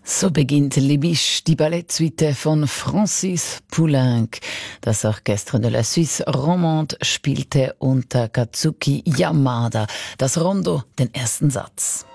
So beginnt Les Biches, die Ballettsuite von Francis Poulenc. Das Orchestre de la Suisse Romande spielte unter Kazuki Yamada das Rondo, den ersten Satz.